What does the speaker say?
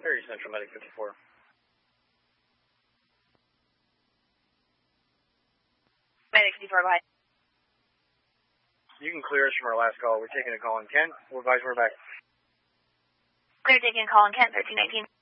Area Central Medic 54. Medic 54, go ahead. You can clear us from our last call. We're taking a call in Kent. We'll advise we're back. Clear taking a call in Kent, 1319.